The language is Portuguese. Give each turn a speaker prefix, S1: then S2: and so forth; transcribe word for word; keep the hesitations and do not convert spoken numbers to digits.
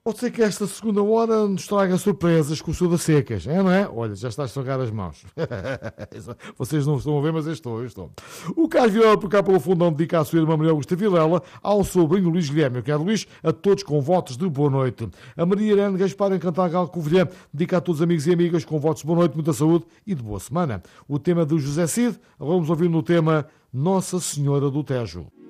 S1: Pode ser que esta segunda hora nos traga surpresas com o sul das secas, é, não é? Olha, já está a estragar as mãos. Vocês não estão a ver, mas eu estou, eu estou. O Carlos Vilela, por cá pelo fundão, dedica a sua irmã Maria Augusta Vilela, ao sobrinho Luís Guilherme. Eu quero Luís, a todos com votos de boa noite. A Maria Irene Gaspar, em Cantagal Covilhã, dedica a todos os amigos e amigas com votos de boa noite, muita saúde e de boa semana. O tema do José Cid, vamos ouvir no tema Nossa Senhora do Tejo.